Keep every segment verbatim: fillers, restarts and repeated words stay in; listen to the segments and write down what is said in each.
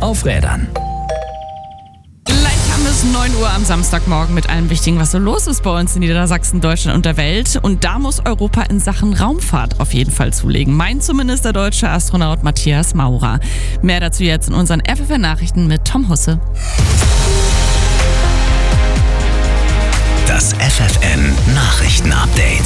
auf Rädern. Gleich haben wir es neun Uhr am Samstagmorgen mit allem Wichtigen, was so los ist bei uns in Niedersachsen, Deutschland und der Welt. Und da muss Europa in Sachen Raumfahrt auf jeden Fall zulegen. Meint zumindest der deutsche Astronaut Matthias Maurer. Mehr dazu jetzt in unseren F F N-Nachrichten mit Tom Husse. Das F F N-Nachrichten-Update.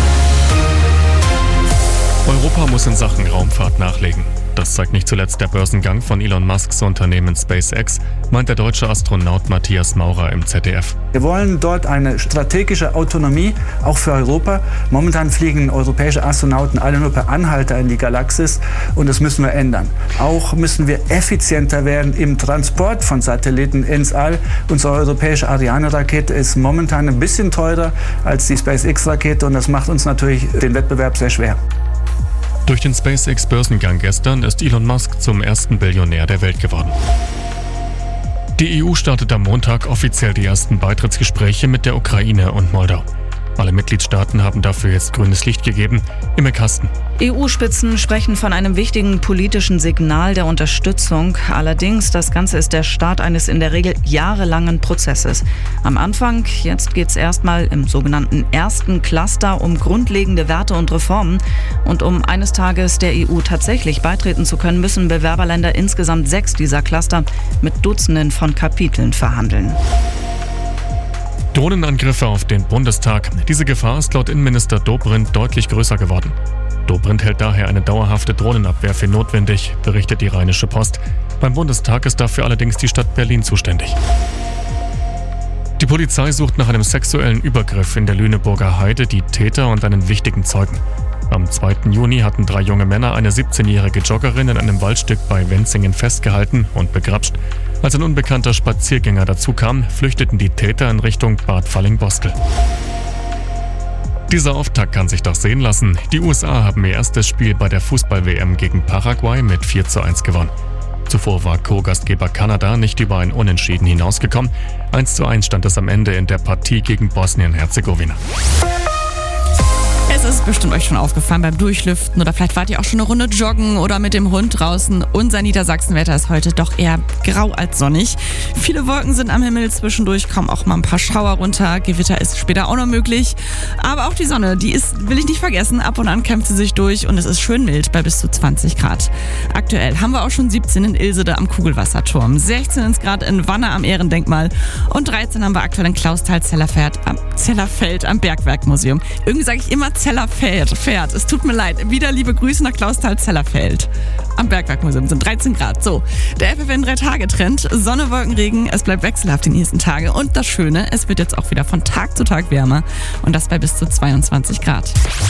Europa muss in Sachen Raumfahrt nachlegen. Das zeigt nicht zuletzt der Börsengang von Elon Musks Unternehmen SpaceX, meint der deutsche Astronaut Matthias Maurer im Z D F. Wir wollen dort eine strategische Autonomie, auch für Europa. Momentan fliegen europäische Astronauten alle nur per Anhalter in die Galaxis und das müssen wir ändern. Auch müssen wir effizienter werden im Transport von Satelliten ins All. Unsere europäische Ariane-Rakete ist momentan ein bisschen teurer als die SpaceX-Rakete und das macht uns natürlich den Wettbewerb sehr schwer. Durch den SpaceX-Börsengang gestern ist Elon Musk zum ersten Billionär der Welt geworden. Die E U startet am Montag offiziell die ersten Beitrittsgespräche mit der Ukraine und Moldau. Alle Mitgliedstaaten haben dafür jetzt grünes Licht gegeben. Im Kasten. E U-Spitzen sprechen von einem wichtigen politischen Signal der Unterstützung. Allerdings, das Ganze ist der Start eines in der Regel jahrelangen Prozesses. Am Anfang, jetzt geht es erstmal im sogenannten ersten Cluster um grundlegende Werte und Reformen. Und um eines Tages der E U tatsächlich beitreten zu können, müssen Bewerberländer insgesamt sechs dieser Cluster mit Dutzenden von Kapiteln verhandeln. Drohnenangriffe auf den Bundestag. Diese Gefahr ist laut Innenminister Dobrindt deutlich größer geworden. Dobrindt hält daher eine dauerhafte Drohnenabwehr für notwendig, berichtet die Rheinische Post. Beim Bundestag ist dafür allerdings die Stadt Berlin zuständig. Die Polizei sucht nach einem sexuellen Übergriff in der Lüneburger Heide die Täter und einen wichtigen Zeugen. Am zweiten Juni hatten drei junge Männer eine siebzehnjährige Joggerin in einem Waldstück bei Wenzingen festgehalten und begrapscht. Als ein unbekannter Spaziergänger dazukam, flüchteten die Täter in Richtung Bad Fallingbostel. Dieser Auftakt kann sich doch sehen lassen. Die U S A haben ihr erstes Spiel bei der Fußball-W M gegen Paraguay mit vier zu eins gewonnen. Zuvor war Co-Gastgeber Kanada nicht über ein Unentschieden hinausgekommen. eins zu eins stand es am Ende in der Partie gegen Bosnien-Herzegowina. Es ist bestimmt euch schon aufgefallen beim Durchlüften oder vielleicht wart ihr auch schon eine Runde joggen oder mit dem Hund draußen. Unser Niedersachsenwetter ist heute doch eher grau als sonnig. Viele Wolken sind am Himmel, zwischendurch kommen auch mal ein paar Schauer runter. Gewitter ist später auch noch möglich. Aber auch die Sonne, die ist, will ich nicht vergessen, ab und an kämpft sie sich durch und es ist schön mild bei bis zu zwanzig Grad. Aktuell haben wir auch schon siebzehn in Ilsede am Kugelwasserturm, sechzehn Grad in Wanne am Ehrendenkmal und dreizehn haben wir aktuell in Clausthal-Zellerfeld am, Zellerfeld am Bergwerkmuseum. Irgendwie sage ich immer Zellerfeld, Pferd. Es tut mir leid. Wieder liebe Grüße nach Clausthal-Zellerfeld. Am Bergwerkmuseum sind dreizehn Grad. So, der F F N drei Tage Trend. Sonne, Wolken, Regen. Es bleibt wechselhaft die nächsten Tage. Und das Schöne, es wird jetzt auch wieder von Tag zu Tag wärmer. Und das bei bis zu zweiundzwanzig Grad.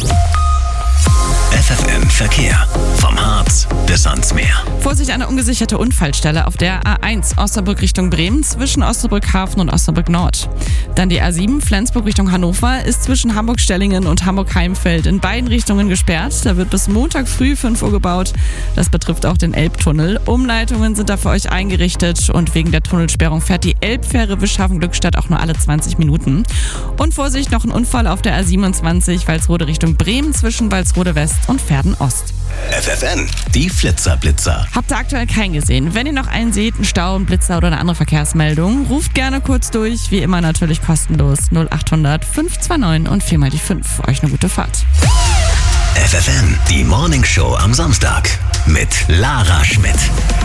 F F N Verkehr. Vom Harz bis ans Meer. Vorsicht, eine ungesicherte Unfallstelle auf der A eins Osnabrück Richtung Bremen zwischen Osnabrück Hafen und Osnabrück Nord. Dann die A sieben Flensburg Richtung Hannover ist zwischen Hamburg-Stellingen und Hamburg-Heimfeld in beiden Richtungen gesperrt. Da wird bis Montag früh fünf Uhr gebaut. Das betrifft auch den Elbtunnel. Umleitungen sind da für euch eingerichtet und wegen der Tunnelsperrung fährt die Elbfähre Wischhafen-Glückstadt auch nur alle zwanzig Minuten. Und Vorsicht, noch ein Unfall auf der A siebenundzwanzig Walsrode Richtung Bremen zwischen Walsrode West und Verden Ost. F F N, die Flitzer-Blitzer. Habt ihr aktuell keinen gesehen? Wenn ihr noch einen seht, einen Stau, einen Blitzer oder eine andere Verkehrsmeldung, ruft gerne kurz durch. Wie immer natürlich kostenlos null acht hundert fünf zwei neun und vier mal die fünf. Euch eine gute Fahrt. F F N, die Morning Show am Samstag mit Lara Schmidt.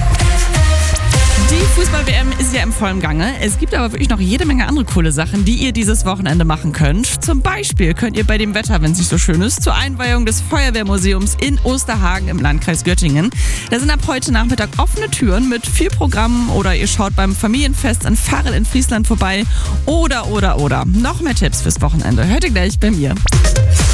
Die Fußball-W M ist ja im vollen Gange. Es gibt aber wirklich noch jede Menge andere coole Sachen, die ihr dieses Wochenende machen könnt. Zum Beispiel könnt ihr bei dem Wetter, wenn es nicht so schön ist, zur Einweihung des Feuerwehrmuseums in Osterhagen im Landkreis Göttingen. Da sind ab heute Nachmittag offene Türen mit viel Programmen oder ihr schaut beim Familienfest in Varel in Friesland vorbei. Oder, oder, oder. Noch mehr Tipps fürs Wochenende hört ihr gleich bei mir.